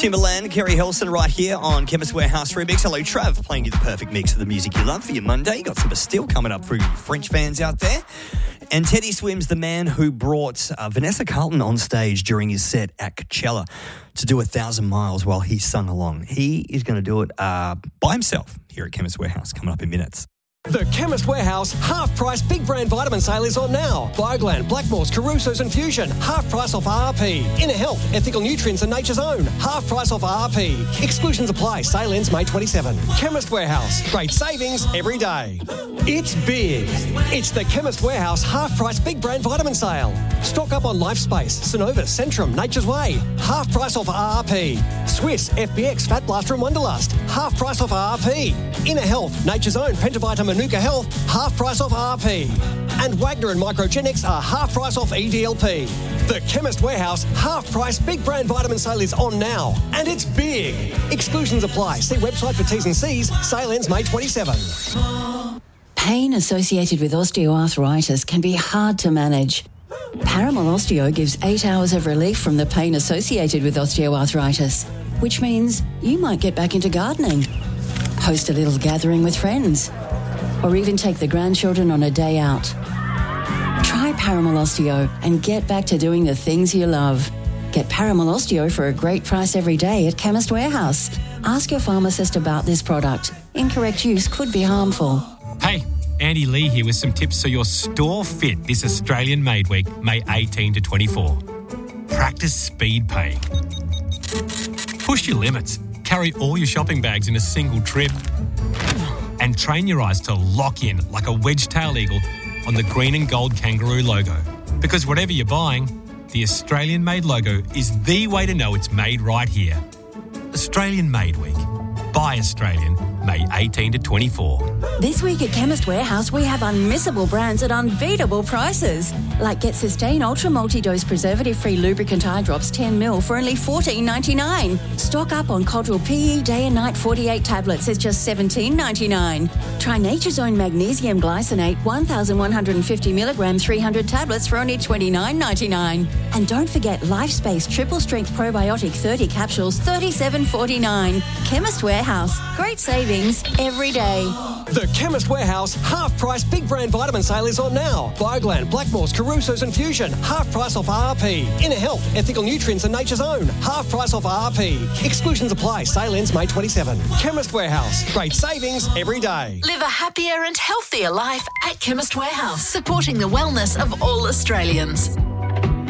Timberland, Kerry Hilson right here on Chemist Warehouse Remix. Hello, Trav, playing you the perfect mix of the music you love for your Monday. You got some Bastille coming up for you French fans out there. And Teddy Swims, the man who brought Vanessa Carlton on stage during his set at Coachella to do 1,000 miles while he sung along. He is going to do it by himself here at Chemist Warehouse coming up in minutes. The Chemist Warehouse half-price big brand vitamin sale is on now. Bioglan, Blackmores, Caruso's and Fusion, half price off RRP. Inner Health, Ethical Nutrients and Nature's Own, half price off RRP. Exclusions apply. Sale ends May 27. Chemist Warehouse, great savings every day. It's big. It's the Chemist Warehouse half-price big brand vitamin sale. Stock up on Lifespace, Synovus, Centrum, Nature's Way, half price off RRP. Swiss, FBX, Fat Blaster and Wonderlust, half price off RRP. Inner Health, Nature's Own, Pentavitamin Manuka Health, half price off RP. And Wagner and Microgenics are half price off EDLP. The Chemist Warehouse half-price big brand vitamin sale is on now. And it's big. Exclusions apply. See website for T's and C's. Sale ends May 27. Pain associated with osteoarthritis can be hard to manage. Paramol Osteo gives 8 hours of relief from the pain associated with osteoarthritis, which means you might get back into gardening, host a little gathering with friends, or even take the grandchildren on a day out. Try Paramol Osteo and get back to doing the things you love. Get Paramol Osteo for a great price every day at Chemist Warehouse. Ask your pharmacist about this product. Incorrect use could be harmful. Hey, Andy Lee here with some tips so your store fit this Australian Made Week, May 18 to 24. Practice speed paying. Push your limits. Carry all your shopping bags in a single trip. And train your eyes to lock in like a wedge-tailed eagle on the green and gold kangaroo logo. Because whatever you're buying, the Australian-made logo is the way to know it's made right here. Australian Made Week. Buy Australian, May 18 to 24. This week at Chemist Warehouse, we have unmissable brands at unbeatable prices. Like Get Sustain Ultra Multi-Dose Preservative-Free Lubricant Eye Drops 10ml for only $14.99. Stock up on Cottrell PE Day and Night 48 tablets is just $17.99. Try Nature's Own Magnesium Glycinate 1,150 milligram 300 tablets for only $29.99. And don't forget Lifespace Triple Strength Probiotic 30 capsules, $37.49. Chemist Warehouse. Great savings every day. The Chemist Warehouse half-price big brand vitamin sale is on now. Bioglan, Blackmores, Caruso's and Fusion, half price off RRP. Inner Health, Ethical Nutrients and Nature's Own, half price off RRP. Exclusions apply. Sale ends May 27. Chemist Warehouse. Great savings every day. Live a happier and healthier life at Chemist Warehouse, supporting the wellness of all Australians.